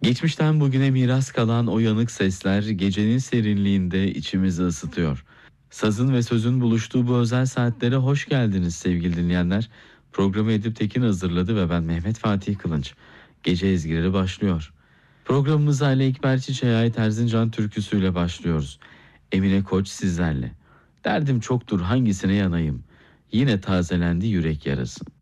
Geçmişten bugüne miras kalan o yanık sesler gecenin serinliğinde içimizi ısıtıyor. Sazın ve sözün buluştuğu bu özel saatlere hoş geldiniz sevgili dinleyenler. Programı Edip Tekin hazırladı ve ben Mehmet Fatih Kılınç. Gece ezgileri başlıyor. Programımıza Ali Ekber Çiçek'e ait Erzincan türküsüyle başlıyoruz. Emine Koç sizlerle. Derdim çoktur hangisine yanayım? Yine tazelendi yürek yarası.